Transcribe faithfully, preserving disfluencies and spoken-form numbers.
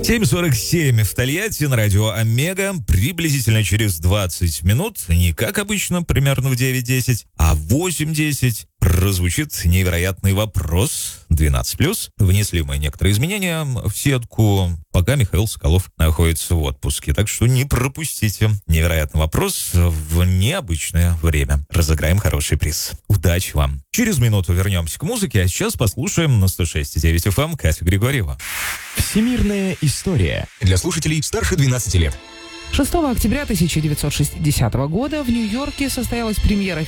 семь сорок семь в Тольятти на радио Омега. Приблизительно через двадцать минут, не как обычно, примерно в девять десять, а в восемь десять прозвучит невероятный вопрос. двенадцать плюс. Внесли мы некоторые изменения в сетку, пока Михаил Соколов находится в отпуске. Так что не пропустите невероятный вопрос в необычное время. Разыграем хороший приз. Удачи вам. Через минуту вернемся к музыке, а сейчас послушаем на сто шесть и девять эф эм Катю Григорьеву. Всемирная история для слушателей старше двенадцати лет. шестого октября тысяча девятьсот шестидесятого года в Нью-Йорке состоялась премьера